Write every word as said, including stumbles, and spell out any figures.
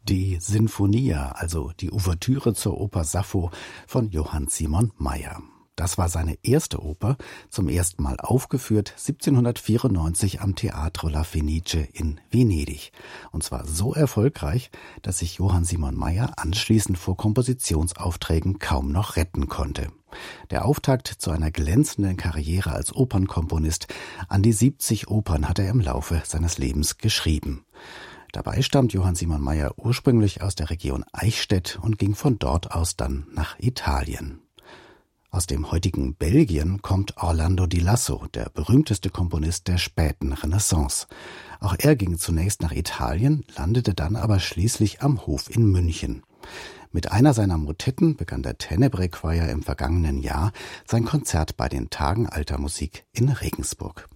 Die Sinfonia, also die Ouvertüre zur Oper Sappho von Johann Simon Mayr. Das war seine erste Oper, zum ersten Mal aufgeführt siebzehnhundertvierundneunzig am Teatro La Fenice in Venedig. Und zwar so erfolgreich, dass sich Johann Simon Mayr anschließend vor Kompositionsaufträgen kaum noch retten konnte. Der Auftakt zu einer glänzenden Karriere als Opernkomponist. An die siebzig Opern hat er im Laufe seines Lebens geschrieben. Dabei stammt Johann Simon Mayr ursprünglich aus der Region Eichstätt und ging von dort aus dann nach Italien. Aus dem heutigen Belgien kommt Orlando di Lasso, der berühmteste Komponist der späten Renaissance. Auch er ging zunächst nach Italien, landete dann aber schließlich am Hof in München. Mit einer seiner Motetten begann der Tenebrae Choir im vergangenen Jahr sein Konzert bei den Tagen alter Musik in Regensburg.